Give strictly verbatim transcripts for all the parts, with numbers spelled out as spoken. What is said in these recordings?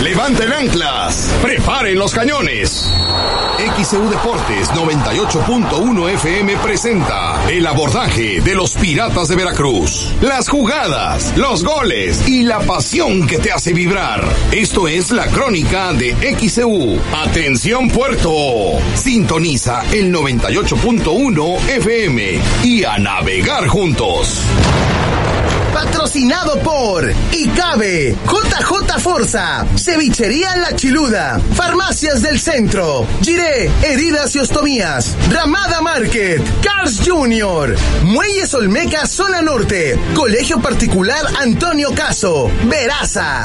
Levanten anclas, preparen los cañones. X E U Deportes noventa y ocho punto uno F M presenta el abordaje de los Piratas de Veracruz. Las jugadas, los goles y la pasión que te hace vibrar. Esto es la crónica de X E U. Atención Puerto. Sintoniza el noventa y ocho punto uno F M y a navegar juntos. Patrocinado por ICABE, J J Forza, Cevichería La Chiluda, Farmacias del Centro, Giré, Heridas y Ostomías, Ramada Market, Cars Junior, Muelles Olmeca Zona Norte, Colegio Particular Antonio Caso, Veraza.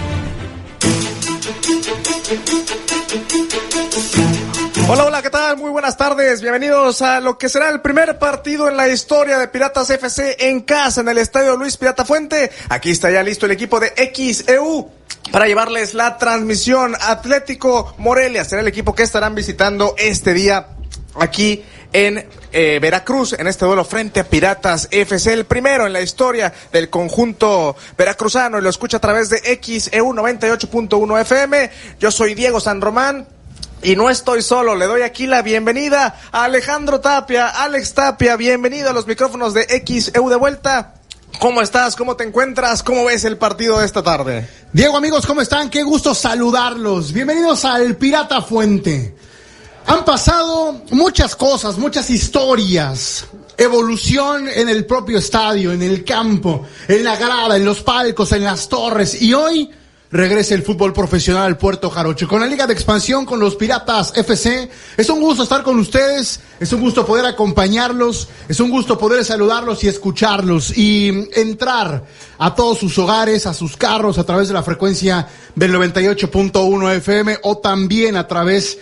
Hola, hola, ¿qué tal? Muy buenas tardes, bienvenidos a lo que será el primer partido en la historia de Piratas F C en casa, en el Estadio Luis Pirata Fuente. Aquí está ya listo el equipo de X E U para llevarles la transmisión. Atlético Morelia será el equipo que estarán visitando este día aquí en eh, Veracruz, en este duelo frente a Piratas F C, el primero en la historia del conjunto veracruzano, y lo escucha a través de X E U noventa y ocho punto uno F M. Yo soy Diego San Román y no estoy solo, le doy aquí la bienvenida a Alejandro Tapia. Alex Tapia, bienvenido a los micrófonos de X E U de vuelta. ¿Cómo estás? ¿Cómo te encuentras? ¿Cómo ves el partido de esta tarde? Diego, amigos, ¿cómo están? Qué gusto saludarlos. Bienvenidos al Pirata Fuente. Han pasado muchas cosas, muchas historias, evolución en el propio estadio, en el campo, en la grada, en los palcos, en las torres, y hoy regresa el fútbol profesional al Puerto Jarocho con la Liga de Expansión, con los Piratas F C. Es un gusto estar con ustedes, es un gusto poder acompañarlos, es un gusto poder saludarlos y escucharlos y entrar a todos sus hogares, a sus carros a través de la frecuencia del noventa y ocho punto uno F M o también a través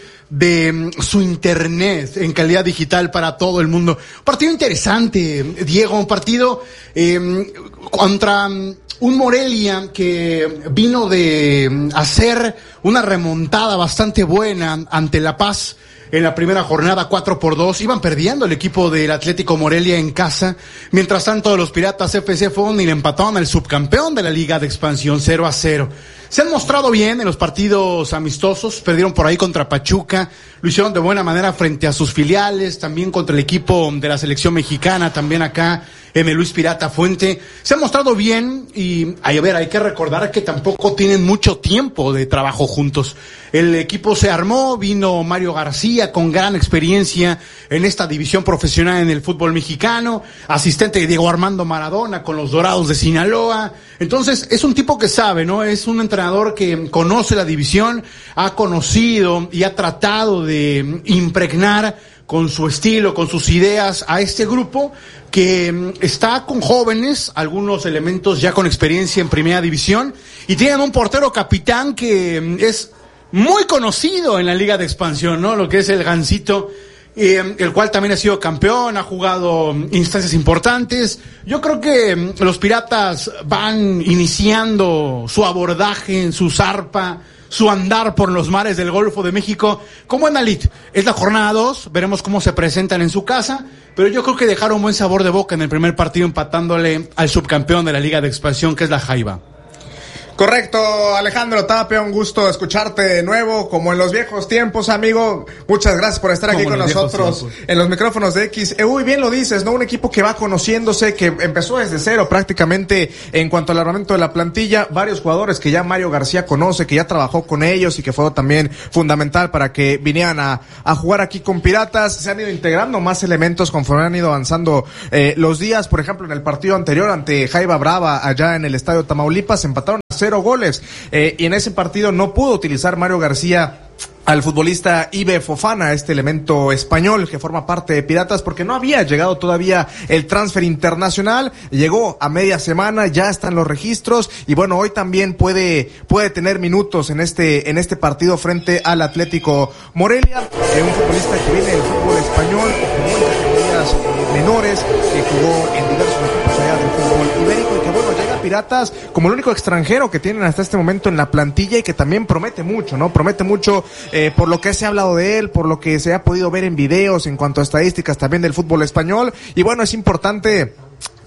de su internet en calidad digital para todo el mundo. Un partido interesante, Diego, un partido eh, contra un Morelia que vino de hacer una remontada bastante buena ante La Paz en la primera jornada, cuatro por dos. Iban perdiendo el equipo del Atlético Morelia en casa. Mientras tanto, los Piratas F C fueron y le empataron al subcampeón de la Liga de Expansión, cero a cero. Se han mostrado bien en los partidos amistosos, perdieron por ahí contra Pachuca, lo hicieron de buena manera frente a sus filiales, también contra el equipo de la selección mexicana, también acá en el Luis Pirata Fuente. Se han mostrado bien y, a ver, hay que recordar que tampoco tienen mucho tiempo de trabajo juntos. El equipo se armó, vino Mario García con gran experiencia en esta división profesional en el fútbol mexicano, asistente de Diego Armando Maradona con los Dorados de Sinaloa. Entonces, es un tipo que sabe, ¿no? Es un entrenador que conoce la división, ha conocido y ha tratado de impregnar con su estilo, con sus ideas a este grupo que está con jóvenes, algunos elementos ya con experiencia en primera división, y tienen un portero capitán que es muy conocido en la Liga de Expansión, ¿no? Lo que es el Gansito, eh, el cual también ha sido campeón, ha jugado instancias importantes. Yo creo que los Piratas van iniciando su abordaje en su zarpa, su andar por los mares del Golfo de México como en Alit. Es la jornada dos, veremos cómo se presentan en su casa, pero yo creo que dejaron buen sabor de boca en el primer partido empatándole al subcampeón de la Liga de Expansión, que es la Jaiba. Correcto, Alejandro Tapia, un gusto escucharte de nuevo, como en los viejos tiempos, amigo. Muchas gracias por estar aquí con nosotros en los micrófonos de X E U. Y bien lo dices, ¿no? Un equipo que va conociéndose, que empezó desde cero prácticamente en cuanto al armamento de la plantilla. Varios jugadores que ya Mario García conoce, que ya trabajó con ellos y que fue también fundamental para que vinieran a, a jugar aquí con Piratas. Se han ido integrando más elementos conforme han ido avanzando eh, los días. Por ejemplo, en el partido anterior ante Jaiba Brava, allá en el Estadio Tamaulipas, empataron a cero goles, eh, y en ese partido no pudo utilizar Mario García al futbolista Ibe Fofana, este elemento español que forma parte de Piratas, porque no había llegado todavía el transfer internacional. Llegó a media semana, ya están los registros, y bueno, hoy también puede puede tener minutos en este en este partido frente al Atlético Morelia, eh, un futbolista que viene del fútbol español, que jugó en categorías eh, menores, que jugó en diversos equipos allá del fútbol ibérico, y que bueno, llega a Piratas como el único extranjero que tienen hasta este momento en la plantilla, y que también promete mucho, ¿no? Promete mucho eh, por lo que se ha hablado de él, por lo que se ha podido ver en videos, en cuanto a estadísticas también del fútbol español. Y bueno, es importante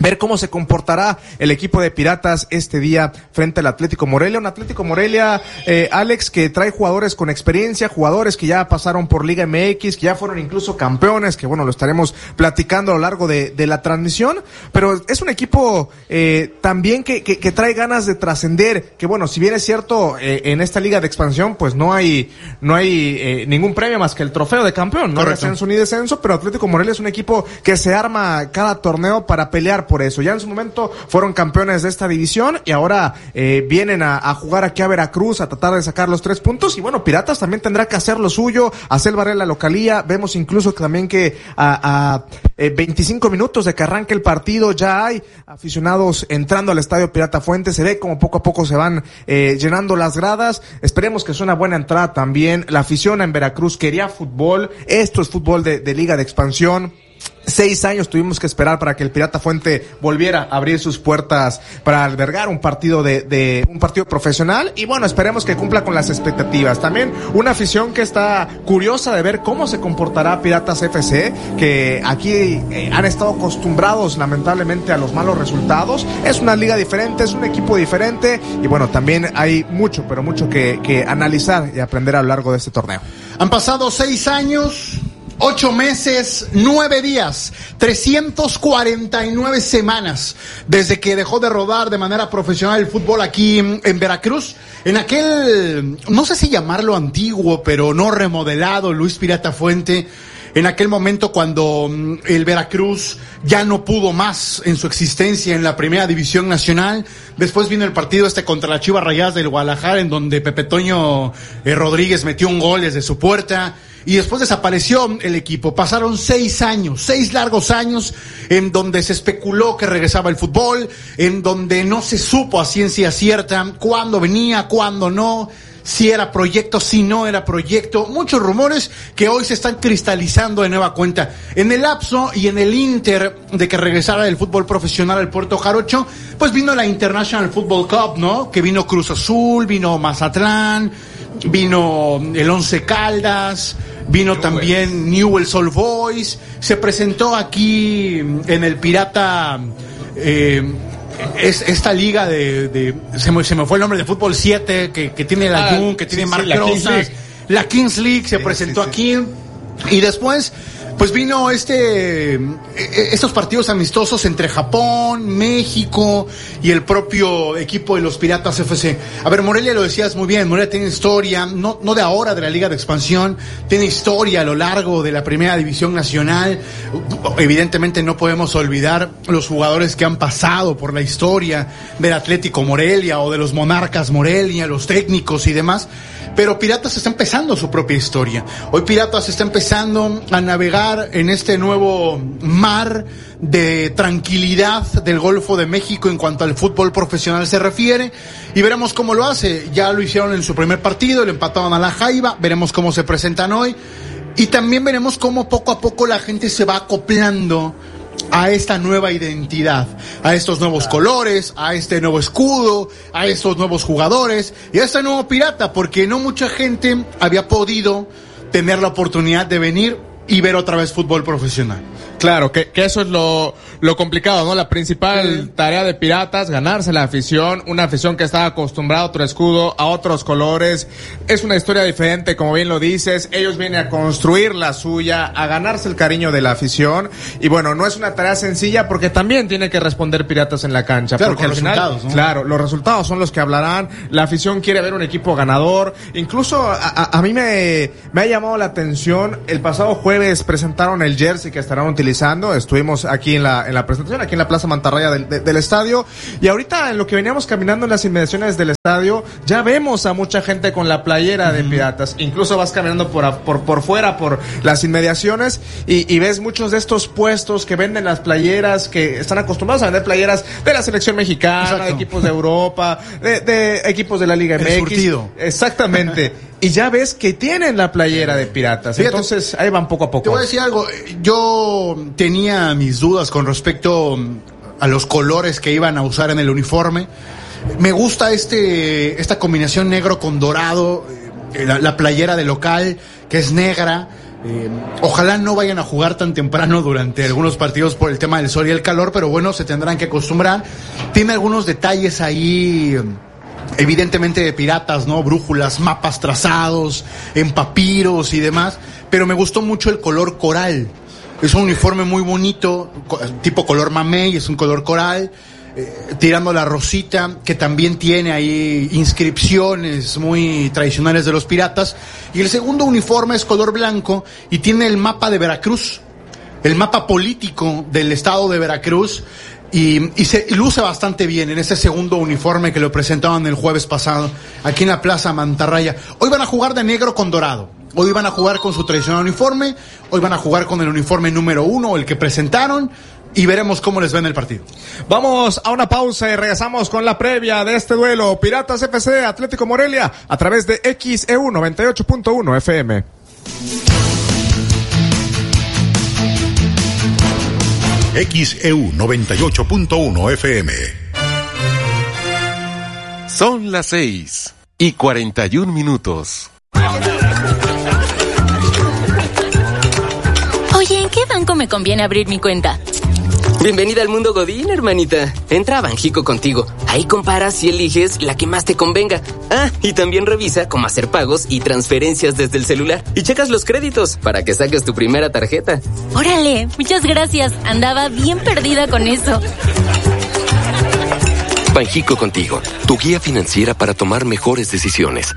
ver cómo se comportará el equipo de Piratas este día frente al Atlético Morelia. Un Atlético Morelia, eh, Alex, que trae jugadores con experiencia, jugadores que ya pasaron por Liga M X, que ya fueron incluso campeones, que bueno, lo estaremos platicando a lo largo de, de la transmisión, pero es un equipo eh, también que, que, que trae ganas de trascender, que bueno, si bien es cierto, eh, en esta Liga de Expansión, pues no hay, no hay eh, ningún premio más que el trofeo de campeón, no hay ascenso ni descenso, pero Atlético Morelia es un equipo que se arma cada torneo para pelear por eso. Ya en su momento fueron campeones de esta división y ahora eh, vienen a, a jugar aquí a Veracruz a tratar de sacar los tres puntos. Y bueno, Piratas también tendrá que hacer lo suyo, hacer valer la localía. Vemos incluso que también que a, a eh, veinticinco minutos de que arranque el partido ya hay aficionados entrando al Estadio Pirata Fuente. Se ve como poco a poco se van eh, llenando las gradas. Esperemos que sea una buena entrada también. La afición en Veracruz quería fútbol. Esto es fútbol de, de Liga de Expansión. Seis años tuvimos que esperar para que el Pirata Fuente volviera a abrir sus puertas para albergar un partido de, de un partido profesional y bueno, esperemos que cumpla con las expectativas. También una afición que está curiosa de ver cómo se comportará Piratas F C, que aquí eh, han estado acostumbrados lamentablemente a los malos resultados. Es una liga diferente, es un equipo diferente y bueno, también hay mucho, pero mucho que, que analizar y aprender a lo largo de este torneo. Han pasado seis años... Ocho meses, nueve días, trescientas cuarenta y nueve semanas desde que dejó de rodar de manera profesional el fútbol aquí en, en Veracruz, en aquel, no sé si llamarlo antiguo, pero no remodelado, Luis Pirata Fuente, en aquel momento cuando el Veracruz ya no pudo más en su existencia en la Primera División Nacional. Después vino el partido este contra las Chivas Rayadas del Guadalajara, en donde Pepe Toño eh, Rodríguez metió un gol desde su puerta. Y después desapareció el equipo. Pasaron seis años, seis largos años en donde se especuló que regresaba el fútbol, en donde no se supo a ciencia cierta cuándo venía, cuándo no, si era proyecto, si no era proyecto. Muchos rumores que hoy se están cristalizando de nueva cuenta. En el lapso y en el inter de que regresara el fútbol profesional al Puerto Jarocho, pues vino la International Football Cup, ¿no? Que vino Cruz Azul, vino Mazatlán, vino el Once Caldas, vino Newell's. También Newell's Old Boys, se presentó aquí en el Pirata eh, es esta liga de, de se, me, se me fue el nombre de Fútbol siete que, que tiene la ah, Jun, que sí, tiene sí, Marc Rosas, la Kings League se sí, presentó sí, sí. aquí y después pues vino este estos partidos amistosos entre Japón, México y el propio equipo de los Piratas F C. A ver, Morelia, lo decías muy bien, Morelia tiene historia, no, no de ahora de la Liga de Expansión, tiene historia a lo largo de la Primera División Nacional. Evidentemente no podemos olvidar los jugadores que han pasado por la historia del Atlético Morelia o de los Monarcas Morelia, los técnicos y demás. Pero Piratas está empezando su propia historia. Hoy Piratas está empezando a navegar en este nuevo mar de tranquilidad del Golfo de México en cuanto al fútbol profesional se refiere, y veremos cómo lo hace. Ya lo hicieron en su primer partido, le empataban a la Jaiba, veremos cómo se presentan hoy, y también veremos cómo poco a poco la gente se va acoplando a esta nueva identidad, a estos nuevos colores, a este nuevo escudo, a estos nuevos jugadores y a este nuevo Pirata, porque no mucha gente había podido tener la oportunidad de venir y ver otra vez fútbol profesional. Claro, que, que eso es lo, lo complicado, ¿no? La principal sí. tarea de Piratas, ganarse la afición, una afición que está acostumbrada a otro escudo, a otros colores. Es una historia diferente, como bien lo dices. Ellos vienen a construir la suya, a ganarse el cariño de la afición. Y bueno, no es una tarea sencilla porque también tiene que responder Piratas en la cancha. Claro, porque al final, ¿no? Claro, los resultados son los que hablarán. La afición quiere ver un equipo ganador. Incluso a, a, a mí me, me ha llamado la atención. El pasado jueves presentaron el jersey que estarán utilizando. Estuvimos aquí en la en la presentación, aquí en la Plaza Mantarraya del, de, del estadio, y ahorita en lo que veníamos caminando en las inmediaciones del estadio, ya vemos a mucha gente con la playera de Piratas. Incluso vas caminando por por por fuera, por las inmediaciones, y, y ves muchos de estos puestos que venden las playeras, que están acostumbrados a vender playeras de la selección mexicana, Exacto. de equipos de Europa, de, de equipos de la Liga M X. El surtido. Exactamente. Y ya ves que tienen la playera de Piratas. Fíjate, entonces ahí van poco a poco. Te voy a decir algo. Yo tenía mis dudas con respecto a los colores que iban a usar en el uniforme. Me gusta este esta combinación negro con dorado. La, la playera de local, que es negra, Eh, ojalá no vayan a jugar tan temprano durante algunos partidos por el tema del sol y el calor, pero bueno, se tendrán que acostumbrar. Tiene algunos detalles ahí, evidentemente de piratas, ¿no? Brújulas, mapas trazados, en papiros y demás, pero me gustó mucho el color coral. Es un uniforme muy bonito, tipo color mamey, es un color coral. Eh, tirando la rosita, que también tiene ahí inscripciones muy tradicionales de los piratas, y el segundo uniforme es color blanco y tiene el mapa de Veracruz, el mapa político del estado de Veracruz, y, y se luce bastante bien en ese segundo uniforme que lo presentaban el jueves pasado aquí en la Plaza Mantarraya. Hoy van a jugar de negro con dorado. Hoy van a jugar con su tradicional uniforme, hoy van a jugar con el uniforme número uno, el que presentaron, y veremos cómo les va en el partido. Vamos a una pausa y regresamos con la previa de este duelo. Piratas F C, Atlético Morelia, a través de X E U noventa y ocho punto uno F M. X E U noventa y ocho punto uno F M. Son las seis y cuarenta y un minutos. Oye, ¿en qué banco me conviene abrir mi cuenta? Bienvenida al mundo Godín, hermanita. Entra a Banjico Contigo. Ahí comparas y eliges la que más te convenga. Ah, y también revisa cómo hacer pagos y transferencias desde el celular. Y checas los créditos para que saques tu primera tarjeta. Órale, muchas gracias. Andaba bien perdida con eso. Banjico Contigo, tu guía financiera para tomar mejores decisiones.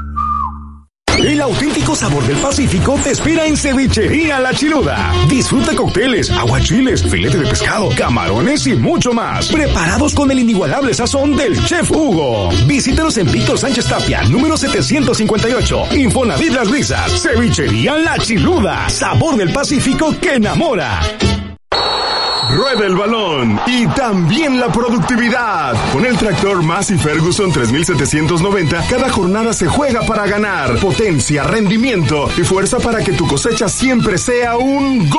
El auténtico sabor del Pacífico te espera en Cevichería La Chiluda. Disfruta cócteles, aguachiles, filete de pescado, camarones y mucho más. Preparados con el inigualable sazón del Chef Hugo. Visítanos en Víctor Sánchez Tapia, número setecientos cincuenta y ocho. Infonavit Las Risas. Cevichería La Chiluda. Sabor del Pacífico que enamora. Rueda el balón y también la productividad. Con el tractor Massey Ferguson tres mil setecientos noventa, cada jornada se juega para ganar. Potencia, rendimiento y fuerza para que tu cosecha siempre sea un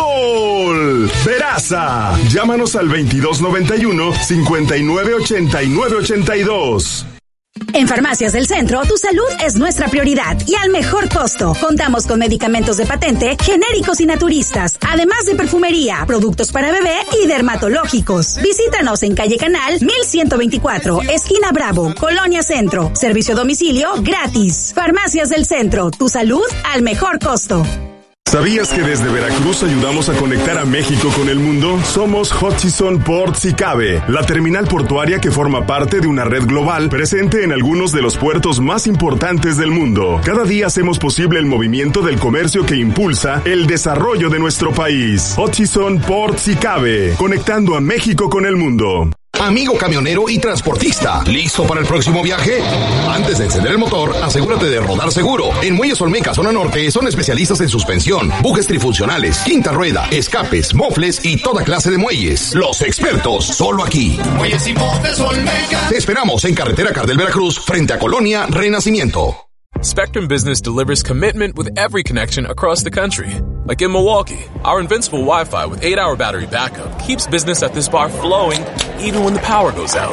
gol. Peraza. Llámanos al veintidós noventa y uno, cincuenta y nueve ochenta y nueve ochenta y dos. En Farmacias del Centro, tu salud es nuestra prioridad y al mejor costo. Contamos con medicamentos de patente, genéricos y naturistas, además de perfumería, productos para bebé y dermatológicos. Visítanos en calle Canal mil ciento veinticuatro, esquina Bravo, Colonia Centro. Servicio a domicilio gratis. Farmacias del Centro, tu salud al mejor costo. ¿Sabías que desde Veracruz ayudamos a conectar a México con el mundo? Somos Hutchison Ports y Cabe, la terminal portuaria que forma parte de una red global presente en algunos de los puertos más importantes del mundo. Cada día hacemos posible el movimiento del comercio que impulsa el desarrollo de nuestro país. Hutchison Ports y Cabe, conectando a México con el mundo. Amigo camionero y transportista, ¿listo para el próximo viaje? Antes de encender el motor, asegúrate de rodar seguro. En Muelles Olmeca, zona norte, son especialistas en suspensión, bujes trifuncionales, quinta rueda, escapes, mofles y toda clase de muelles. Los expertos, solo aquí. Muelles y Mofles Olmeca. Te esperamos en Carretera Cardel Veracruz, frente a Colonia Renacimiento. Spectrum Business delivers commitment with every connection across the country. Like in Milwaukee, our invincible Wi-Fi with eight hour battery backup keeps business at this bar flowing even when the power goes out.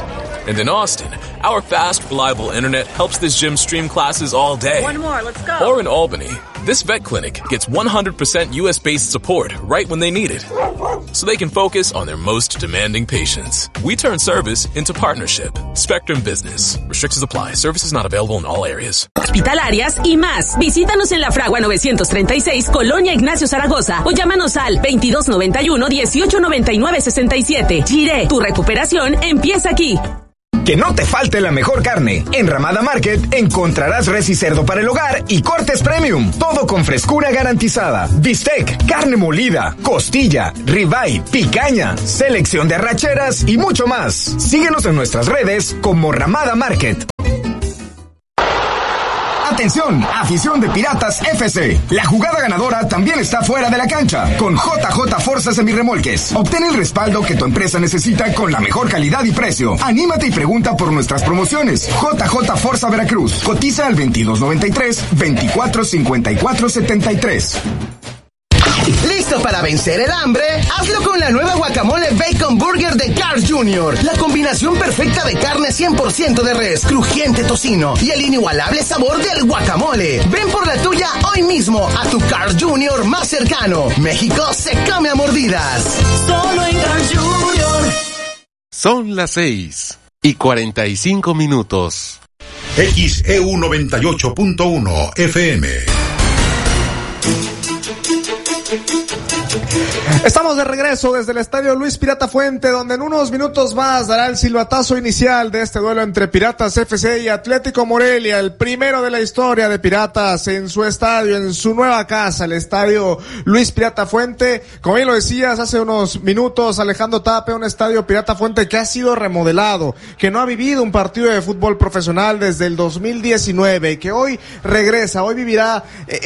And in Austin, our fast, reliable internet helps this gym stream classes all day. One more, let's go. Or in Albany, this vet clinic gets one hundred percent U S-based support right when they need it, so they can focus on their most demanding patients. We turn service into partnership. Spectrum Business. Restrictions apply. Services not available in all areas. Hospitalarias y más. Visítanos en La Fragua novecientos treinta y seis, Colonia Ignacio Zaragoza, o llámanos al veintidós noventa y uno, dieciocho noventa y nueve sesenta y siete. Giré, tu recuperación empieza aquí. Que no te falte la mejor carne. En Ramada Market encontrarás res y cerdo para el hogar y cortes premium. Todo con frescura garantizada. Bistec, carne molida, costilla, ribeye, picaña, selección de arracheras y mucho más. Síguenos en nuestras redes como Ramada Market. Atención, afición de Piratas F C. La jugada ganadora también está fuera de la cancha. Con J J Forza Semirremolques. Obtén el respaldo que tu empresa necesita con la mejor calidad y precio. Anímate y pregunta por nuestras promociones. J J Forza Veracruz. Cotiza al veintidós noventa y tres, veinticuatro cincuenta y cuatro setenta y tres. ¡Listo! ¿Listo para vencer el hambre? Hazlo con la nueva guacamole Bacon Burger de Carl's junior La combinación perfecta de carne cien por ciento de res, crujiente tocino y el inigualable sabor del guacamole. Ven por la tuya hoy mismo a tu Carl's junior más cercano. México se come a mordidas. Solo en Carl's junior Son las seis y cuarenta y cinco minutos. X E U noventa y ocho punto uno F M. Estamos de regreso desde el Estadio Luis Pirata Fuente, donde en unos minutos más dará el silbatazo inicial de este duelo entre Piratas F C y Atlético Morelia, el primero de la historia de Piratas en su estadio, en su nueva casa, el Estadio Luis Pirata Fuente. Como bien lo decías hace unos minutos, Alejandro Tapia, un estadio Pirata Fuente que ha sido remodelado, que no ha vivido un partido de fútbol profesional desde el dos mil diecinueve y que hoy regresa, hoy vivirá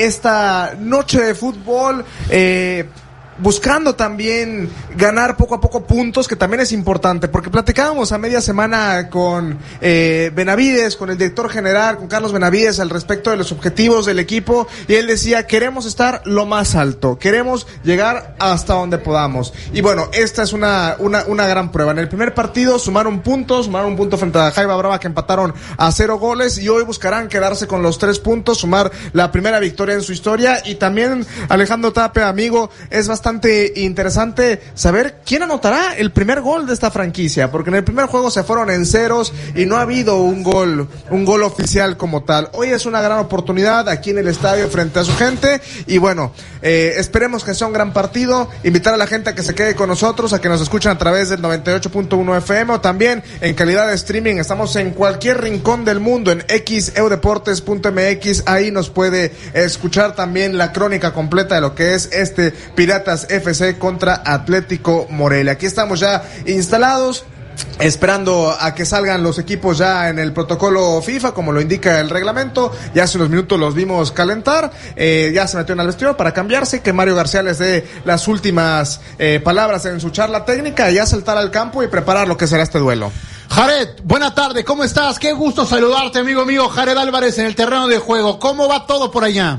esta noche de fútbol, eh, buscando también ganar poco a poco puntos, que también es importante, porque platicábamos a media semana con eh, Benavides, con el director general, con Carlos Benavides, al respecto de los objetivos del equipo, y él decía, queremos estar lo más alto, queremos llegar hasta donde podamos. Y bueno, esta es una una una gran prueba. En el primer partido sumaron puntos, sumaron un punto frente a Jaiba Brava, que empataron a cero goles, y hoy buscarán quedarse con los tres puntos, sumar la primera victoria en su historia. Y también, Alejandro Tapia, amigo, es bastante interesante saber quién anotará el primer gol de esta franquicia, porque en el primer juego se fueron en ceros y no ha habido un gol, un gol oficial como tal. Hoy es una gran oportunidad aquí en el estadio frente a su gente, y bueno, eh, esperemos que sea un gran partido. Invitar a la gente a que se quede con nosotros, a que nos escuchen a través del noventa y ocho punto uno F M o también en calidad de streaming. Estamos en cualquier rincón del mundo en x e u deportes punto m x, ahí nos puede escuchar también la crónica completa de lo que es este Piratas F C contra Atlético Morelia. Aquí estamos ya instalados, esperando a que salgan los equipos ya en el protocolo FIFA, como lo indica el reglamento. Ya hace unos minutos los vimos calentar, eh, ya se metieron al vestidor para cambiarse, que Mario García les dé las últimas eh, palabras en su charla técnica, y ya saltar al campo y preparar lo que será este duelo. Jared, buena tarde, ¿cómo estás? Qué gusto saludarte, amigo mío. Jared Álvarez en el terreno de juego. ¿Cómo va todo por allá?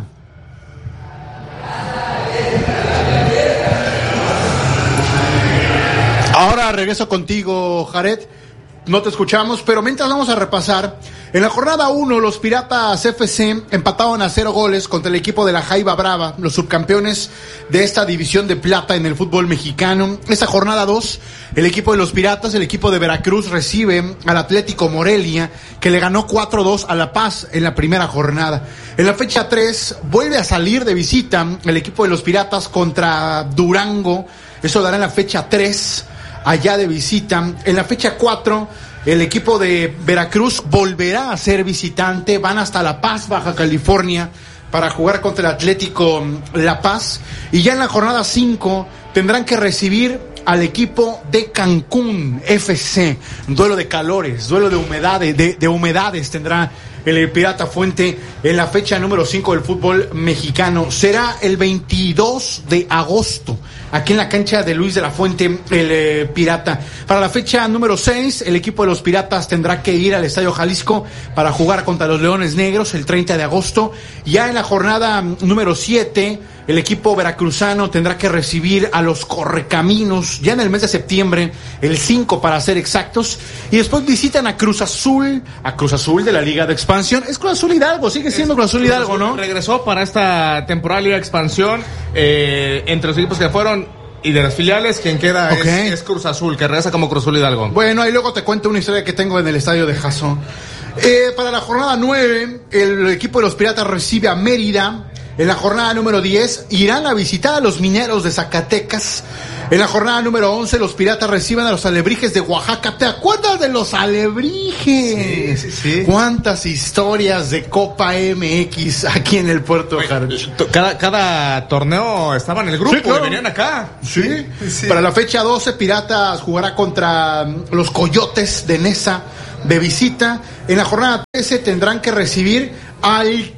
Ahora regreso contigo, Jared. No te escuchamos, pero mientras vamos a repasar, en la jornada uno los Piratas F C empataron a cero goles contra el equipo de la Jaiba Brava, los subcampeones de esta división de plata en el fútbol mexicano. Esta jornada dos, el equipo de los Piratas, el equipo de Veracruz, recibe al Atlético Morelia, que le ganó cuatro dos a La Paz en la primera jornada. En la fecha tres, vuelve a salir de visita el equipo de los Piratas contra Durango, eso dará en la fecha tres, allá de visita. En la fecha cuatro, el equipo de Veracruz volverá a ser visitante, van hasta La Paz, Baja California, para jugar contra el Atlético La Paz. Y ya en la jornada cinco tendrán que recibir al equipo de Cancún F C, duelo de calores, duelo de humedades, de, de humedades tendrá el Pirata Fuente en la fecha número cinco del fútbol mexicano. Será el veintidós de agosto, aquí en la cancha de Luis de la Fuente, el eh, Pirata. Para la fecha número seis, el equipo de los Piratas tendrá que ir al Estadio Jalisco para jugar contra los Leones Negros el treinta de agosto. Ya en la jornada número siete, el equipo veracruzano tendrá que recibir a los Correcaminos ya en el mes de septiembre, el cinco para ser exactos, y después visitan a Cruz Azul, a Cruz Azul de la Liga de Expansión. Es Cruz Azul Hidalgo, sigue siendo Cruz Azul Hidalgo, ¿no? Regresó para esta temporada Liga de Expansión, eh, entre los equipos que fueron y de las filiales, quien queda okay. es, es Cruz Azul, que regresa como Cruz Azul Hidalgo. Bueno, ahí luego te cuento una historia que tengo en el estadio de Jason. Eh, para la jornada nueve, el equipo de los Piratas recibe a Mérida. En la jornada número diez, irán a visitar a los Mineros de Zacatecas. En la jornada número once, los Piratas reciben a los Alebrijes de Oaxaca. ¿Te acuerdas de los Alebrijes? Sí, sí, sí. ¿Cuántas historias de Copa M X aquí en el Puerto Jardín? Cada, cada torneo estaba en el grupo, sí, claro. Y venían acá. ¿Sí? Sí. Para la fecha doce, Piratas jugará contra los Coyotes de Nesa de visita. En la jornada trece tendrán que recibir al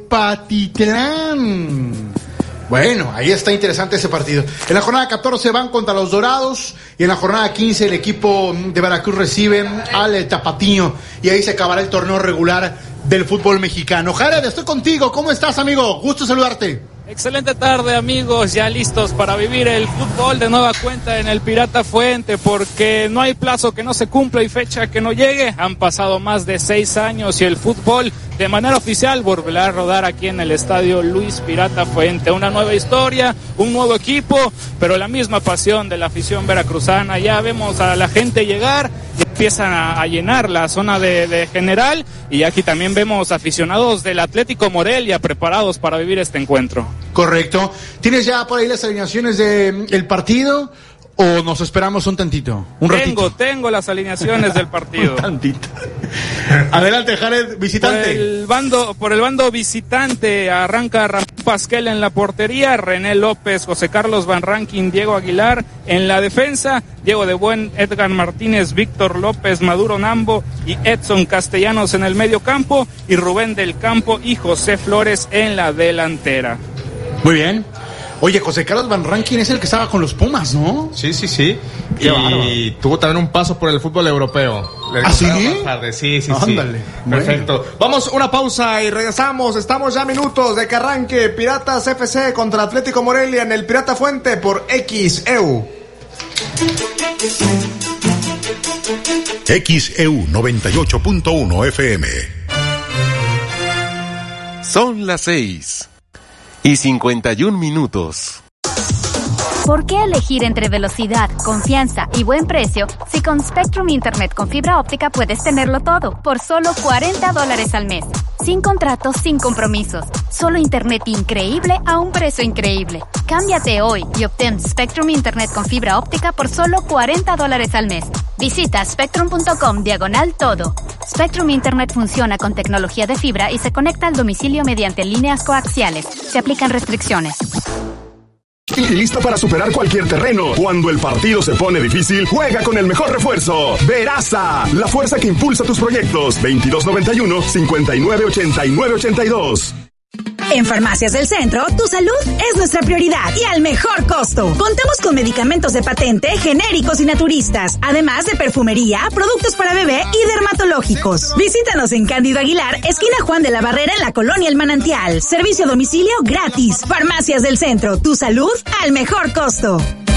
Tepatitlán. Bueno, ahí está interesante ese partido. En la jornada catorce van contra los Dorados, y en la jornada quince el equipo de Veracruz recibe al Tapatío, y ahí se acabará el torneo regular del fútbol mexicano. Jared, estoy contigo. ¿Cómo estás, amigo? Gusto saludarte. Excelente tarde, amigos, ya listos para vivir el fútbol de nueva cuenta en el Pirata Fuente, porque no hay plazo que no se cumpla y fecha que no llegue. Han pasado más de seis años y el fútbol de manera oficial volverá a rodar aquí en el estadio Luis Pirata Fuente. Una nueva historia, un nuevo equipo, pero la misma pasión de la afición veracruzana. Ya vemos a la gente llegar, empiezan a, a llenar la zona de, de general, y aquí también vemos aficionados del Atlético Morelia preparados para vivir este encuentro. Correcto. ¿Tienes ya por ahí las alineaciones del partido o nos esperamos un tantito? Un tengo, ratito. tengo las alineaciones del partido. Un tantito. Adelante, Jared, visitante. Por el bando, por el bando visitante arranca Ramón Pasquel en la portería, René López, José Carlos Van Rankin, Diego Aguilar en la defensa, Diego de Buen, Edgar Martínez, Víctor López, Maduro Nambo y Edson Castellanos en el medio campo, y Rubén del Campo y José Flores en la delantera. Muy bien. Oye, José Carlos Van Rankin es el que estaba con los Pumas, ¿no? Sí, sí, sí. Qué y bárbaro. tuvo también un paso por el fútbol europeo. Le ¿Ah, sí? más tarde. Sí, sí, Ándale. sí. Bueno. Perfecto. Vamos una pausa y regresamos. Estamos ya a minutos de que arranque Piratas F C contra Atlético Morelia en el Pirata Fuente por X E U. X E U noventa y ocho punto uno F M. Son las seis y cincuenta y un minutos. ¿Por qué elegir entre velocidad, confianza y buen precio si con Spectrum Internet con fibra óptica puedes tenerlo todo por solo cuarenta dólares al mes? Sin contratos, sin compromisos. Solo internet increíble a un precio increíble. Cámbiate hoy y obtén Spectrum Internet con fibra óptica por solo cuarenta dólares al mes. Visita spectrum.com diagonal todo. Spectrum Internet funciona con tecnología de fibra y se conecta al domicilio mediante líneas coaxiales. Se aplican restricciones. Y listo para superar cualquier terreno. Cuando el partido se pone difícil, juega con el mejor refuerzo. Veraza, la fuerza que impulsa tus proyectos. veintidós noventa y uno, cincuenta y nueve ochenta y nueve ochenta y dos. En Farmacias del Centro, tu salud es nuestra prioridad y al mejor costo. Contamos con medicamentos de patente, genéricos y naturistas, además de perfumería, productos para bebé y dermatológicos. Visítanos en Cándido Aguilar, esquina Juan de la Barrera, en la Colonia El Manantial. Servicio a domicilio gratis. Farmacias del Centro, tu salud al mejor costo.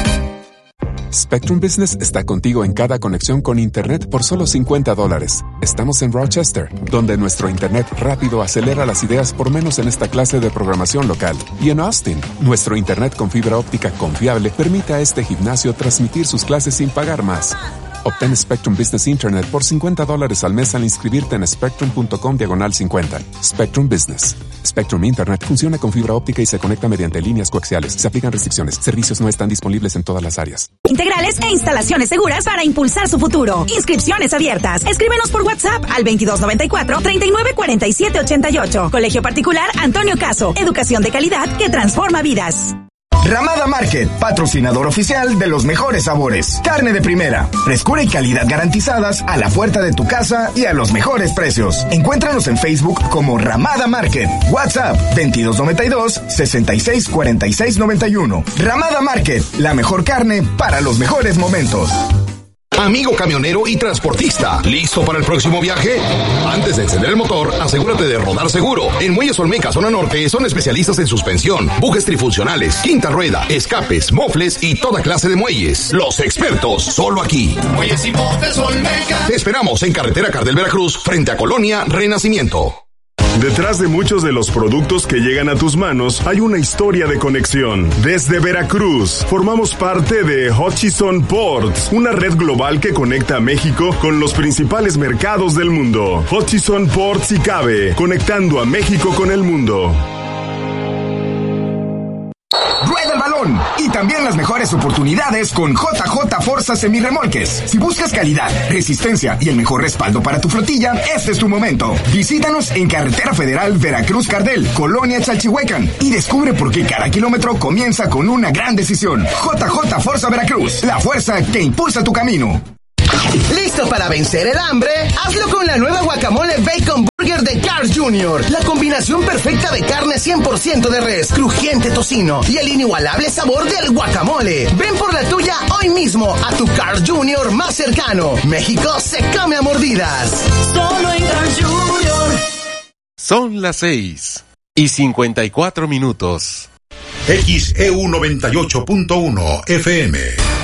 Spectrum Business está contigo en cada conexión con Internet por solo cincuenta dólares. Estamos en Rochester, donde nuestro Internet rápido acelera las ideas por menos en esta clase de programación local. Y en Austin, nuestro Internet con fibra óptica confiable permite a este gimnasio transmitir sus clases sin pagar más. Obtén Spectrum Business Internet por cincuenta dólares al mes al inscribirte en spectrum.com diagonal cincuenta. Spectrum Business. Spectrum Internet funciona con fibra óptica y se conecta mediante líneas coaxiales. Se aplican restricciones. Servicios no están disponibles en todas las áreas. Integrales e instalaciones seguras para impulsar su futuro. Inscripciones abiertas. Escríbenos por WhatsApp al veintidós noventa y cuatro, treinta y nueve cuarenta y siete ochenta y ocho. Colegio Particular Antonio Caso. Educación de calidad que transforma vidas. Ramada Market, patrocinador oficial de los mejores sabores. Carne de primera, frescura y calidad garantizadas a la puerta de tu casa y a los mejores precios. Encuéntranos en Facebook como Ramada Market. WhatsApp veintidós noventa y dos, sesenta y seis cuarenta y seis noventa y uno. Ramada Market, la mejor carne para los mejores momentos. Amigo camionero y transportista, ¿listo para el próximo viaje? Antes de encender el motor, asegúrate de rodar seguro. En Muelles Olmeca, zona norte, son especialistas en suspensión, bujes trifuncionales, quinta rueda, escapes, mofles y toda clase de muelles. Los expertos, solo aquí. Muelles y Mofles Olmeca. Te esperamos en Carretera Cardel Veracruz, frente a Colonia Renacimiento. Detrás de muchos de los productos que llegan a tus manos hay una historia de conexión. Desde Veracruz, formamos parte de Hutchison Ports, una red global que conecta a México con los principales mercados del mundo. Hutchison Ports y Cabe, conectando a México con el mundo. Rueda el balón y también las mejores oportunidades con J J Forza Semirremolques. Si buscas calidad, resistencia y el mejor respaldo para tu flotilla, este es tu momento. Visítanos en Carretera Federal Veracruz Cardel, Colonia Chalchihuecan, y descubre por qué cada kilómetro comienza con una gran decisión. J J Forza Veracruz, la fuerza que impulsa tu camino. ¿Listo para vencer el hambre? Hazlo con la nueva guacamole Bacon Burger de Carl's junior La combinación perfecta de carne cien por ciento de res, crujiente tocino y el inigualable sabor del guacamole. Ven por la tuya hoy mismo a tu Carl's junior más cercano. México se come a mordidas. Solo en Carl's junior Son las seis y cincuenta y cuatro minutos. X E U noventa y ocho punto uno F M.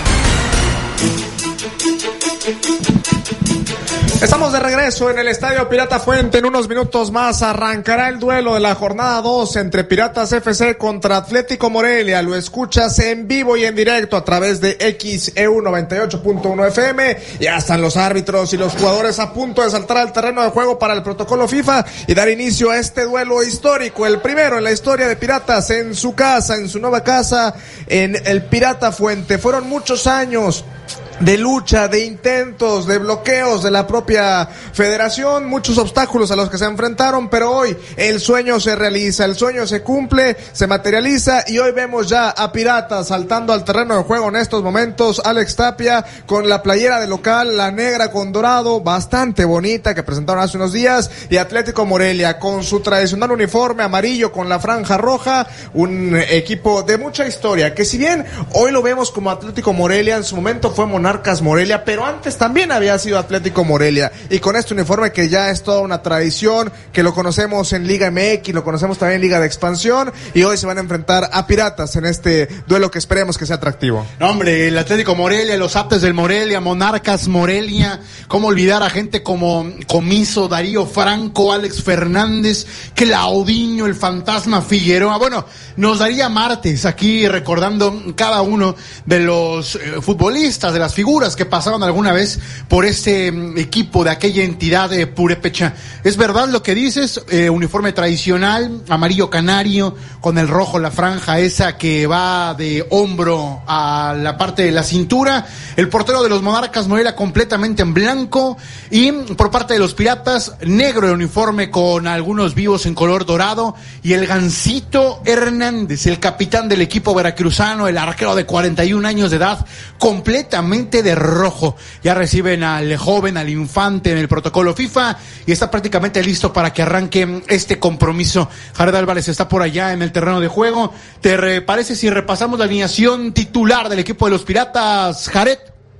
Estamos de regreso en el Estadio Pirata Fuente. En unos minutos más arrancará el duelo de la jornada dos entre Piratas F C contra Atlético Morelia. Lo escuchas en vivo y en directo a través de X E U noventa y ocho punto uno F M. Ya están los árbitros y los jugadores a punto de saltar al terreno de juego para el protocolo FIFA y dar inicio a este duelo histórico. El primero en la historia de Piratas en su casa, en su nueva casa, en el Pirata Fuente. Fueron muchos años de lucha, de intentos, de bloqueos de la propia federación, muchos obstáculos a los que se enfrentaron, pero hoy el sueño se realiza, el sueño se cumple, se materializa y hoy vemos ya a Piratas saltando al terreno de juego en estos momentos. Alex Tapia con la playera de local, la negra con dorado, bastante bonita, que presentaron hace unos días, y Atlético Morelia con su tradicional uniforme amarillo con la franja roja, un equipo de mucha historia, que si bien hoy lo vemos como Atlético Morelia, en su momento fue Monarcas Morelia, pero antes también había sido Atlético Morelia, y con este uniforme que ya es toda una tradición, que lo conocemos en Liga M X, lo conocemos también en Liga de Expansión, y hoy se van a enfrentar a Piratas en este duelo que esperemos que sea atractivo. No, hombre, el Atlético Morelia, los Aptes del Morelia, Monarcas Morelia, cómo olvidar a gente como Comiso, Darío Franco, Alex Fernández, Claudinho, el Fantasma Figueroa. Bueno, nos daría martes aquí recordando cada uno de los eh, futbolistas, de las figuras que pasaron alguna vez por este equipo de aquella entidad de Purépecha. Es verdad lo que dices, eh, uniforme tradicional, amarillo canario, con el rojo, la franja esa que va de hombro a la parte de la cintura. El portero de los Monarcas Morelia completamente en blanco, y por parte de los Piratas, negro el uniforme con algunos vivos en color dorado, y el Gansito Hernández, el capitán del equipo veracruzano, el arquero de cuarenta y un años de edad, completamente de rojo. Ya reciben al joven, al infante en el protocolo FIFA, y está prácticamente listo para que arranque este compromiso. Jared Álvarez está por allá en el terreno de juego. ¿Te parece si repasamos la alineación titular del equipo de los Piratas, Jared?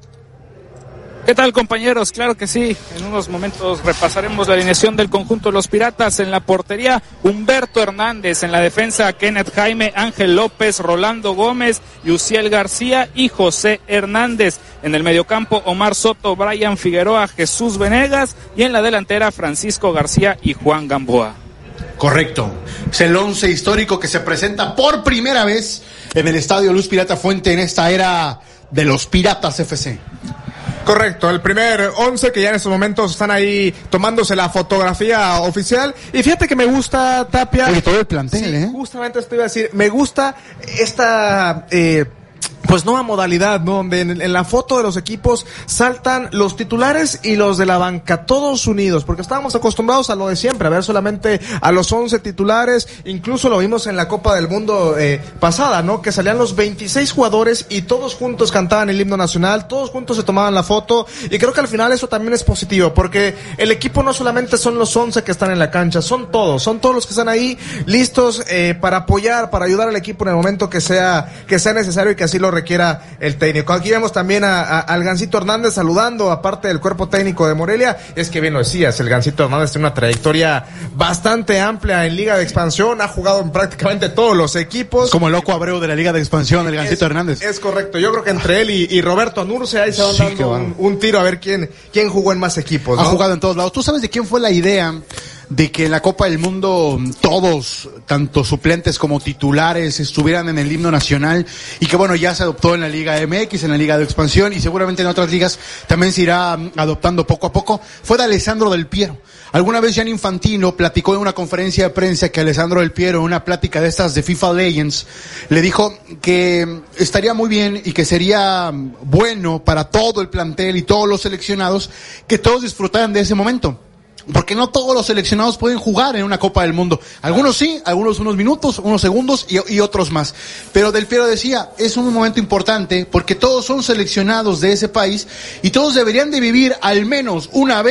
¿Qué tal, compañeros? Claro que sí. En unos momentos repasaremos la alineación del conjunto de los Piratas. En la portería, Humberto Hernández. En la defensa, Kenneth Jaime, Ángel López, Rolando Gómez, Yusiel García y José Hernández. En el mediocampo, Omar Soto, Brian Figueroa, Jesús Venegas. Y en la delantera, Francisco García y Juan Gamboa. Correcto. Es el once histórico que se presenta por primera vez en el Estadio Luz Pirata Fuente en esta era de los Piratas F C. Correcto, el primer once que ya en estos momentos están ahí tomándose la fotografía oficial. Y fíjate que me gusta, Tapia. Oye, todo el plantel, sí, ¿eh? Justamente esto iba a decir, me gusta esta eh, pues nueva modalidad, ¿no? Donde en, en la foto de los equipos saltan los titulares y los de la banca, todos unidos, porque estábamos acostumbrados a lo de siempre, a ver solamente a los once titulares. Incluso lo vimos en la Copa del Mundo eh, pasada, ¿no? Que salían los veintiséis jugadores y todos juntos cantaban el himno nacional, todos juntos se tomaban la foto, y creo que al final eso también es positivo, porque el equipo no solamente son los once que están en la cancha, son todos, son todos los que están ahí listos eh, para apoyar, para ayudar al equipo en el momento que sea, que sea necesario y que así lo requiera el técnico. Aquí vemos también a, a, al Gansito Hernández saludando, aparte del cuerpo técnico de Morelia. Es que bien lo decías, el Gansito Hernández tiene una trayectoria bastante amplia en Liga de Expansión, ha jugado en prácticamente todos los equipos. Como el loco Abreu de la Liga de Expansión, el Gansito es, Hernández. Es correcto, yo creo que entre él y, y Roberto Nurce ahí se van sí, dando un, un tiro a ver quién, quién jugó en más equipos, ¿no? Ha jugado en todos lados. ¿Tú sabes de quién fue la idea de que en la Copa del Mundo todos, tanto suplentes como titulares, estuvieran en el himno nacional, y que bueno, ya se adoptó en la Liga M X, en la Liga de Expansión, y seguramente en otras ligas también se irá adoptando poco a poco? Fue de Alessandro Del Piero. Alguna vez Gianni Infantino platicó en una conferencia de prensa que Alessandro Del Piero, en una plática de estas de FIFA Legends, le dijo que estaría muy bien y que sería bueno para todo el plantel y todos los seleccionados que todos disfrutaran de ese momento. Porque no todos los seleccionados pueden jugar en una Copa del Mundo. Algunos sí, algunos unos minutos, unos segundos y, y otros más. Pero Del Piero decía, es un momento importante porque todos son seleccionados de ese país y todos deberían de vivir al menos una vez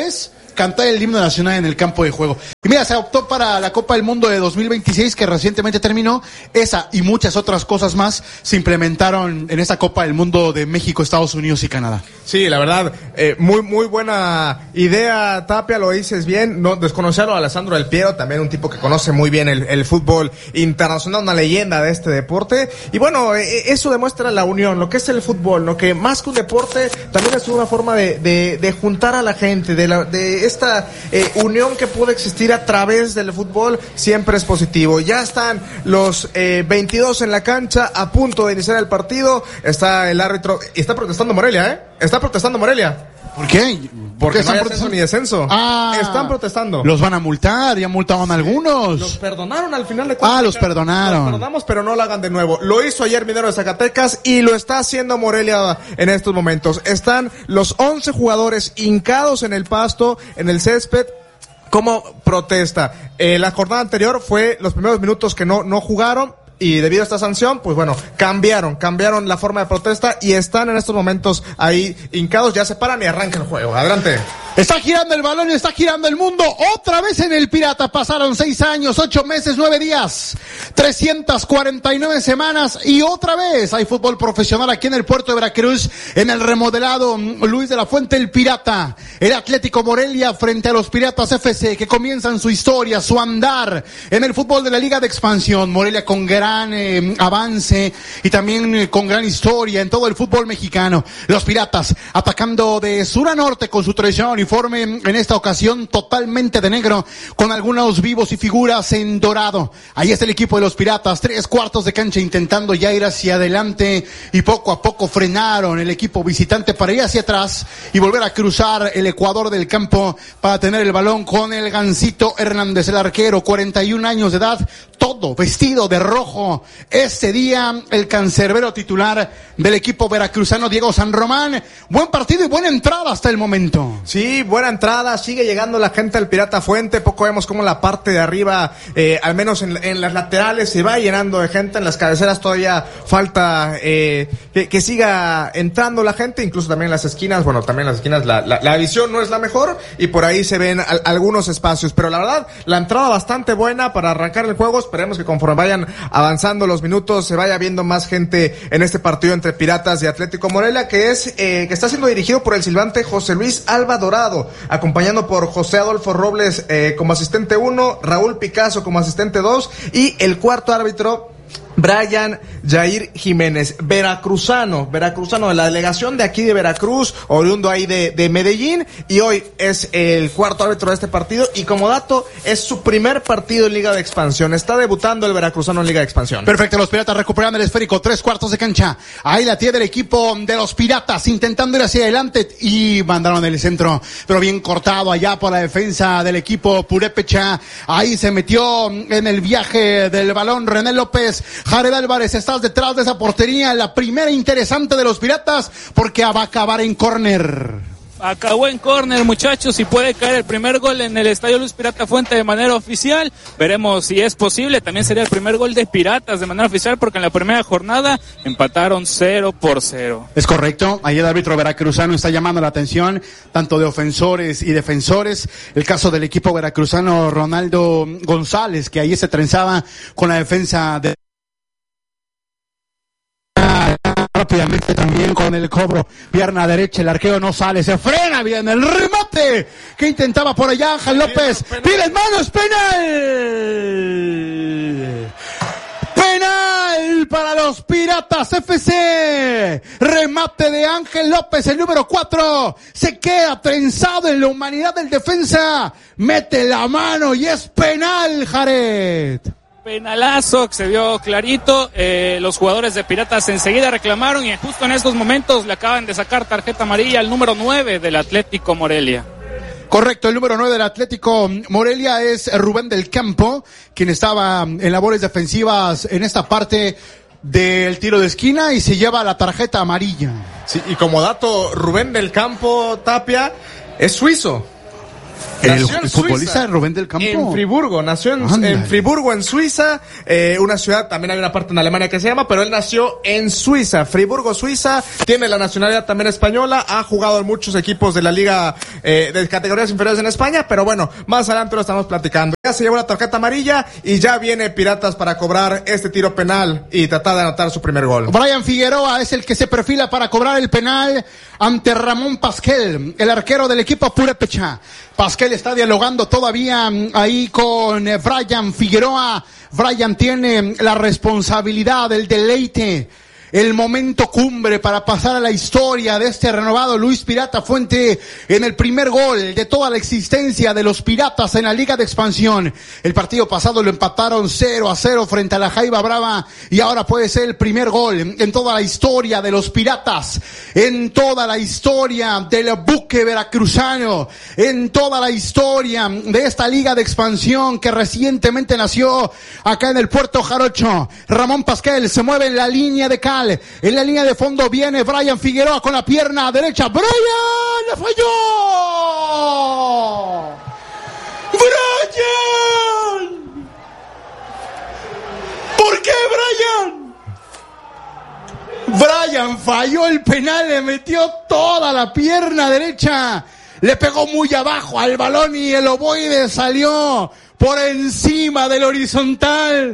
cantar el himno nacional en el campo de juego. Y mira, se optó para la Copa del Mundo de dos mil veintiséis, que recientemente terminó. Esa y muchas otras cosas más se implementaron en esta Copa del Mundo de México, Estados Unidos y Canadá. Sí, la verdad, eh, muy muy buena idea, Tapia, lo dices bien. No desconocerlo a Alessandro Del Piero, también un tipo que conoce muy bien el, el fútbol internacional, una leyenda de este deporte. Y bueno, eh, eso demuestra la unión, lo que es el fútbol, lo que más que un deporte, también es una forma de, de, de juntar a la gente, de, la, de esta eh, unión que puede existir a través del fútbol, siempre es positivo. Ya están los eh, veintidós en la cancha, a punto de iniciar el partido. Está el árbitro, está protestando Morelia, ¿eh? Está protestando Morelia. ¿Por qué? Porque ¿Por qué no hay ascenso ni descenso. Ah, están protestando. Los van a multar, ya multaban algunos. Los perdonaron al final de cuentas. Ah, los perdonaron. Los perdonamos, pero no lo hagan de nuevo. Lo hizo ayer Minero de Zacatecas y lo está haciendo Morelia en estos momentos. Están los once jugadores hincados en el pasto, en el césped, como protesta. Eh, la jornada anterior fue los primeros minutos que no, no jugaron. Y debido a esta sanción, pues bueno, cambiaron, cambiaron la forma de protesta y están en estos momentos ahí hincados, ya se paran y arranca el juego. Adelante. Está girando el balón, está girando el mundo. Otra vez en el Pirata. Pasaron seis años, ocho meses, nueve días, trescientas cuarenta y nueve semanas y otra vez hay fútbol profesional aquí en el puerto de Veracruz, en el remodelado Luis de la Fuente, el Pirata. El Atlético Morelia frente a los Piratas F C, que comienzan su historia, su andar en el fútbol de la Liga de Expansión. Morelia con gran eh, avance y también eh, con gran historia en todo el fútbol mexicano. Los Piratas atacando de sur a norte con su tradición, uniforme en esta ocasión totalmente de negro, con algunos vivos y figuras en dorado. Ahí está el equipo de los Piratas, tres cuartos de cancha intentando ya ir hacia adelante y poco a poco frenaron el equipo visitante para ir hacia atrás y volver a cruzar el ecuador del campo para tener el balón con el Gancito Hernández, el arquero, cuarenta y un años de edad, todo vestido de rojo. Ese día el cancerbero titular del equipo veracruzano, Diego San Román. Buen partido y buena entrada hasta el momento. Sí, buena entrada, sigue llegando la gente al Pirata Fuente, poco vemos como la parte de arriba, eh, al menos en, en las laterales, se va llenando de gente, en las cabeceras todavía falta eh, que, que siga entrando la gente, incluso también en las esquinas, bueno, también en las esquinas la, la, la visión no es la mejor y por ahí se ven al, algunos espacios, pero la verdad, la entrada bastante buena para arrancar el juego. Esperemos que conforme vayan avanzando los minutos se vaya viendo más gente en este partido entre Piratas y Atlético Morelia, que es eh, que está siendo dirigido por el silbante José Luis Alba Dorado, acompañando por José Adolfo Robles eh, como asistente uno, Raúl Picasso como asistente dos y el cuarto árbitro Brian Jair Jiménez, veracruzano, veracruzano de la delegación de aquí de Veracruz, oriundo ahí de, de Medellín, y hoy es el cuarto árbitro de este partido, y como dato, es su primer partido en Liga de Expansión, está debutando el veracruzano en Liga de Expansión. Perfecto, los Piratas recuperando el esférico, tres cuartos de cancha, ahí la tiene el equipo de los Piratas, intentando ir hacia adelante, y mandaron el centro, pero bien cortado allá por la defensa del equipo Purépecha, ahí se metió en el viaje del balón René López. Jared Álvarez, estás detrás de esa portería, la primera interesante de los Piratas, porque va a acabar en córner. Acabó en córner, muchachos, y puede caer el primer gol en el Estadio Luis Pirata Fuente de manera oficial. Veremos si es posible. También sería el primer gol de Piratas de manera oficial, porque en la primera jornada empataron cero por cero. Es correcto. Ahí el árbitro veracruzano está llamando la atención, tanto de ofensores y defensores. El caso del equipo veracruzano, Ronaldo González, que ahí se trenzaba con la defensa de... rápidamente también con el cobro, pierna derecha, el arqueo no sale, se frena bien el remate que intentaba por allá Ángel López, pide manos, penal, penal para los Piratas F C, remate de Ángel López, el número cuatro, se queda trenzado en la humanidad del defensa, mete la mano y es penal, Jared. Penalazo que se vio clarito, eh, los jugadores de Piratas enseguida reclamaron y justo en estos momentos le acaban de sacar tarjeta amarilla al número nueve del Atlético Morelia. Correcto, el número nueve del Atlético Morelia es Rubén del Campo, quien estaba en labores defensivas en esta parte del tiro de esquina y se lleva la tarjeta amarilla. Sí, y como dato, Rubén del Campo, Tapia, es suizo. El, el futbolista Rubén del Campo. En Friburgo, nació en, en Friburgo, en Suiza, eh, una ciudad, también hay una parte en Alemania que se llama, pero él nació en Suiza, Friburgo, Suiza, tiene la nacionalidad también española, ha jugado en muchos equipos de la liga eh, de categorías inferiores en España, pero bueno, más adelante lo estamos platicando. Ya se llevó la tarjeta amarilla y ya viene Piratas para cobrar este tiro penal y tratar de anotar su primer gol. Brian Figueroa es el que se perfila para cobrar el penal ante Ramón Pasquel, el arquero del equipo Purépecha. Pasquel está dialogando todavía ahí con Brian Figueroa. Brian tiene la responsabilidad, el deleite, el momento cumbre para pasar a la historia de este renovado Luis Pirata Fuente en el primer gol de toda la existencia de los Piratas en la Liga de Expansión. El partido pasado lo empataron cero a cero frente a la Jaiba Brava y ahora puede ser el primer gol en toda la historia de los Piratas, en toda la historia del buque veracruzano, en toda la historia de esta Liga de Expansión que recientemente nació acá en el Puerto Jarocho. Ramón Pasquel se mueve en la línea de cal. En la línea de fondo viene Brian Figueroa con la pierna derecha. ¡Brian! ¡Le falló! ¡Brian! ¿Por qué, Brian? Brian falló el penal, le metió toda la pierna derecha. Le pegó muy abajo al balón y el ovoide salió por encima del horizontal.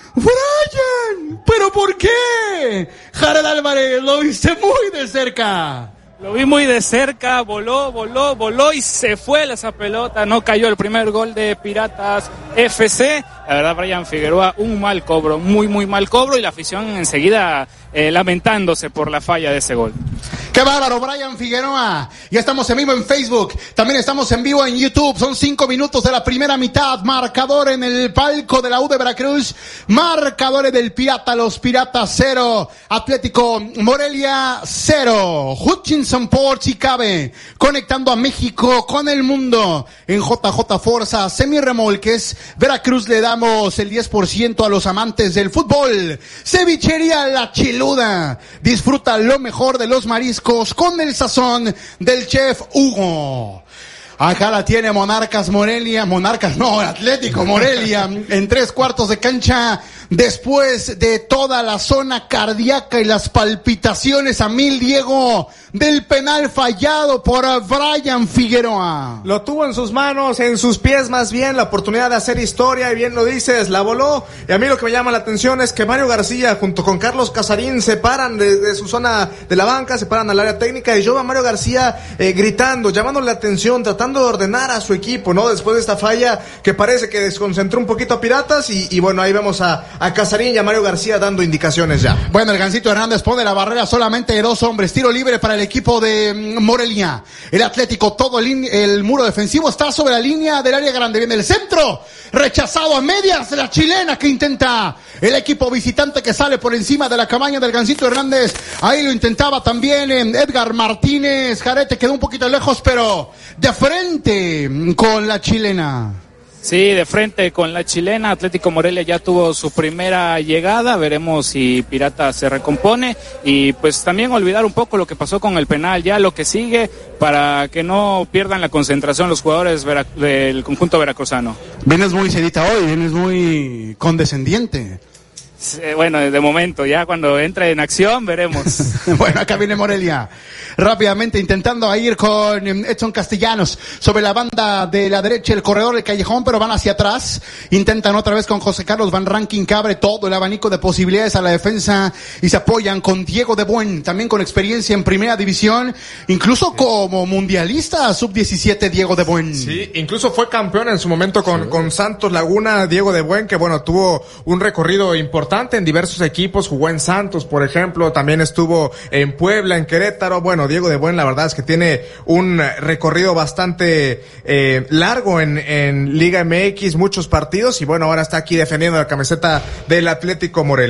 ¡Brian! ¿Pero por qué? Jared Álvarez, lo viste muy de cerca. Lo vi muy de cerca, voló, voló, voló y se fue esa pelota. No cayó el primer gol de Piratas F C. La verdad, Brian Figueroa, un mal cobro, muy, muy mal cobro. Y la afición enseguida eh, lamentándose por la falla de ese gol. ¡Qué bárbaro, Brian Figueroa! Ya estamos en vivo en Facebook, también estamos en vivo en YouTube. Son cinco minutos de la primera mitad. Marcador en el palco de la U de Veracruz. Marcadores del Pirata, los Piratas cero. Atlético Morelia cero. Hutchinson Ports y Cabe conectando a México con el mundo. En J J Forza Semirremolques, Veracruz le damos el diez por ciento a los amantes del fútbol. Cevichería La Chiluda. Disfruta lo mejor de los mariscos con el sazón del chef Hugo. Acá la tiene Monarcas Morelia, Monarcas no, Atlético Morelia, en tres cuartos de cancha, después de toda la zona cardíaca y las palpitaciones a mil, Diego, del penal fallado por Brian Figueroa. Lo tuvo en sus manos, en sus pies más bien, la oportunidad de hacer historia, y bien lo dices, la voló, y a mí lo que me llama la atención es que Mario García junto con Carlos Casarín se paran de, de su zona de la banca, se paran al área técnica, y yo veo a Mario García eh, gritando, llamándole la atención, tratando de ordenar a su equipo, ¿no? Después de esta falla que parece que desconcentró un poquito a Piratas y, y bueno, ahí vemos a, a Casarín y a Mario García dando indicaciones ya. Bueno, el Gancito Hernández pone la barrera solamente de dos hombres, tiro libre para el equipo de Morelia. El Atlético, todo el, el muro defensivo está sobre la línea del área grande, viene el centro, rechazado a medias de la chilena que intenta el equipo visitante que sale por encima de la cabaña del Gancito Hernández. Ahí lo intentaba también Edgar Martínez, Jarete quedó un poquito lejos, pero de frente con la chilena. Sí, de frente con la chilena. Atlético Morelia ya tuvo su primera llegada, veremos si Pirata se recompone y pues también olvidar un poco lo que pasó con el penal, ya lo que sigue para que no pierdan la concentración los jugadores vera- del conjunto veracruzano. Vienes muy sedita hoy, vienes muy condescendiente. Bueno, de momento, ya cuando entre en acción veremos. Bueno, acá viene Morelia, rápidamente intentando ir con Edson Castellanos sobre la banda de la derecha, el corredor del callejón, pero van hacia atrás, intentan otra vez con José Carlos Van Rankin, que abre todo el abanico de posibilidades a la defensa y se apoyan con Diego de Buen, también con experiencia en primera división, incluso como mundialista sub diecisiete Diego de Buen. Sí, incluso fue campeón en su momento con, sí. con Santos Laguna, Diego de Buen, que bueno, tuvo un recorrido importante en diversos equipos, jugó en Santos, por ejemplo, también estuvo en Puebla, en Querétaro. Bueno, Diego de Buen, la verdad es que tiene un recorrido bastante eh, largo en, en Liga M X, muchos partidos, y bueno, ahora está aquí defendiendo la camiseta del Atlético Morelia.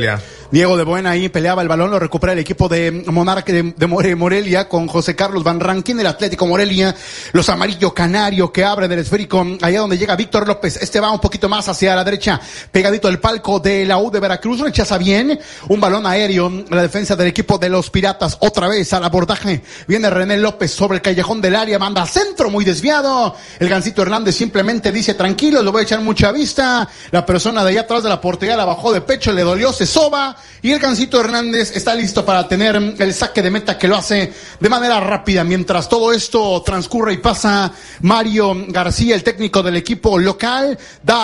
Diego de Buena ahí peleaba el balón, lo recupera el equipo de Monarca de, de Morelia con José Carlos Van Rankin, el Atlético Morelia, los amarillo canario que abre del esférico, allá donde llega Víctor López, este va un poquito más hacia la derecha, pegadito al palco de la U de Veracruz, rechaza bien, un balón aéreo, la defensa del equipo de los Piratas, otra vez al abordaje, viene René López sobre el callejón del área, manda centro muy desviado, el Gancito Hernández simplemente dice tranquilo, lo voy a echar mucha vista, la persona de allá atrás de la portería la bajó de pecho, le dolió, se soba, y el Gancito Hernández está listo para tener el saque de meta que lo hace de manera rápida. Mientras todo esto transcurre y pasa, Mario García, el técnico del equipo local, da